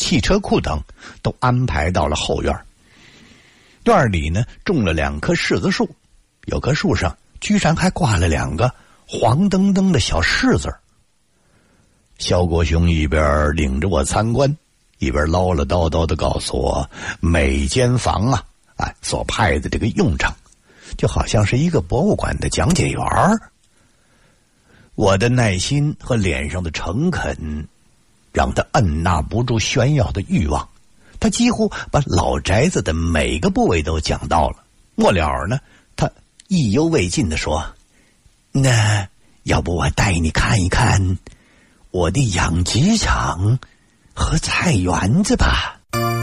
汽车库等都安排到了后院。院里呢种了2棵柿子树，有棵树上居然还挂了2个黄澄澄的小柿子。肖国雄一边领着我参观，一边唠唠叨叨地告诉我每间房所派的这个用场，就好像是一个博物馆的讲解员。我的耐心和脸上的诚恳让他按捺不住炫耀的欲望，他几乎把老宅子的每个部位都讲到了。末了呢，他意犹未尽地说，那要不我带你看一看我的养殖场和菜园子吧。